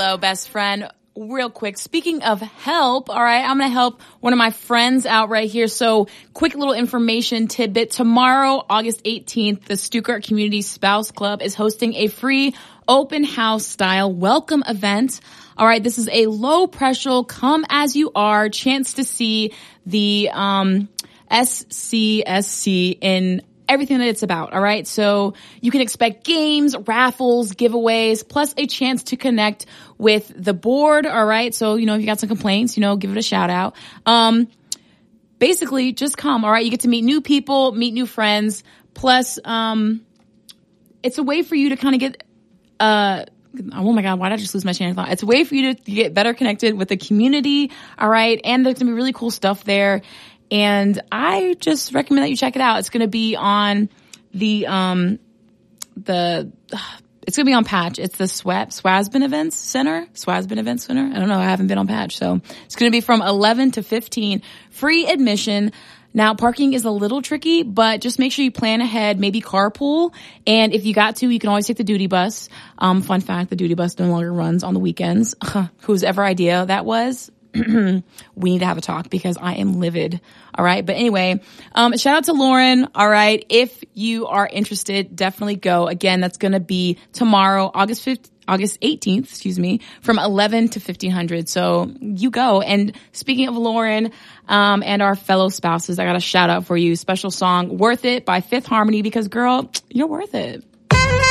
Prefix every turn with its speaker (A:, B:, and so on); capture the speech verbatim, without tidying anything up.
A: hello, best friend. Real quick, speaking of help, all right, I'm going to help one of my friends out right here. So quick little information tidbit. Tomorrow, August eighteenth, the Stuttgart Community Spouse Club is hosting a free open house style welcome event. All right, this is a low pressure, come as you are chance to see the um S C S C in everything that it's about, all right? So you can expect games, raffles, giveaways, plus a chance to connect with the board, all right? So, you know, if you got some complaints, you know, give it a shout out. Um, basically, just come, all right? You get to meet new people, meet new friends, plus um, it's a way for you to kind of get, uh, oh my God, why did I just lose my chain of thought? It's a way for you to get better connected with the community, all right? And there's going to be really cool stuff there. And I just recommend that you check it out. It's going to be on the, um, the, it's going to be on Patch. It's the Swab, Swasbin Events Center, Swasbin Events Center. I don't know. I haven't been on Patch. So it's going to be from eleven to fifteen, free admission. Now, parking is a little tricky, but just make sure you plan ahead, maybe carpool. And if you got to, you can always take the duty bus. Um, fun fact, the duty bus no longer runs on the weekends. Whose ever idea that was. We need to have a talk because I am livid. All right. But anyway, um, shout out to Lauren. All right. If you are interested, definitely go. Again, that's going to be tomorrow, August fifth, August eighteenth, excuse me, from eleven to fifteen hundred. So you go. And speaking of Lauren, um, and our fellow spouses, I got a shout out for you. Special song, Worth It by Fifth Harmony, because girl, you're worth it.